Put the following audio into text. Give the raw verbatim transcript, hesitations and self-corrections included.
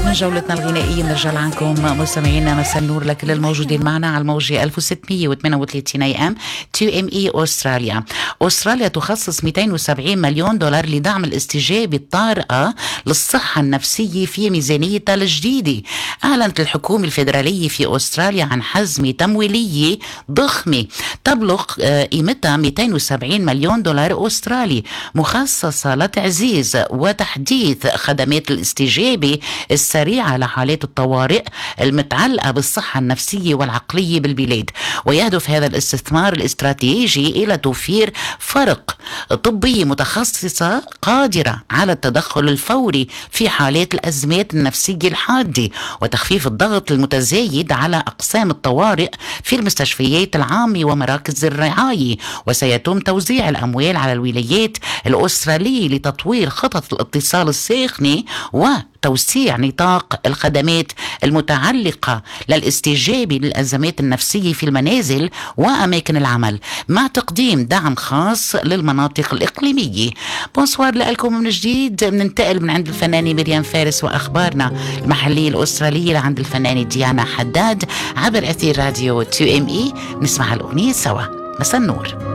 من جولتنا الغنائية بنرجع لعنكم مستمعينا. مساء النور لكل الموجودين معنا على الموجة ألف وستمية وثمانية وثلاثين اي ام تو ام اي أستراليا. أستراليا تخصص مئتين وسبعين مليون دولار لدعم الاستجابة الطارئة للصحة النفسية في ميزانيتها الجديدة. أعلنت الحكومة الفيدرالية في أستراليا عن حزمة تمويلية ضخمة تبلغ قيمتها مئتين وسبعين مليون دولار أسترالي، مخصصة لتعزيز وتحديث خدمات الاستجابة السريعة لحالات الطوارئ المتعلقة بالصحة النفسية والعقلية بالبلاد. ويهدف هذا الاستثمار الاستراتيجي إلى توفير فرق طبية متخصصة قادرة على التدخل الفوري في حالات الأزمات النفسية الحادة، وتخفيف الضغط المتزايد على أقسام الطوارئ في المستشفيات العامة ومراكز الرعاية. وسيتم توزيع الأموال على الولايات الأسترالية لتطوير خطط الاتصال الساخنة وتوسيع نطاق الخدمات المتعلقة للاستجابة للأزمات النفسية في المنازل وأماكن العمل، مع تقديم دعم خاص للمناطق الإقليمية. بونسوار لكم من جديد. بننتقل من عند الفنانة مريم فارس وأخبارنا المحلية الأسترالية لعند الفنانة ديانا حداد عبر أثير راديو تو ام اي. نسمع الأغنية سوا. مساء النور.